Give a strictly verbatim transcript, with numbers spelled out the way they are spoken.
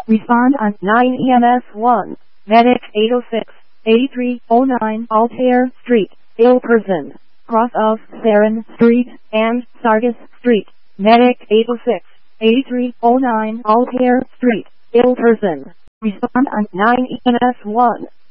Respond on nine E M S one. Medic eight oh six, eighty-three oh nine Altair Street, ill person, cross of Sarin Street and Sargis Street. Medic eight oh six, eighty-three oh nine Altair Street, ill person. Respond on nine E M S one.